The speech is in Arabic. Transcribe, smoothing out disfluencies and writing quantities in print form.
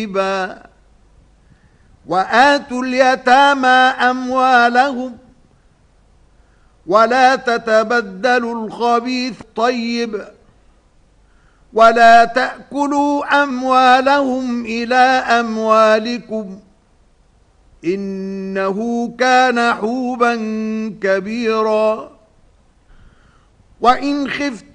وآتوا اليتامى أموالهم ولا تتبدلوا الخبيث طيب ولا تأكلوا أموالهم إلى أموالكم إنه كان حوبا كبيرا وإن خفتم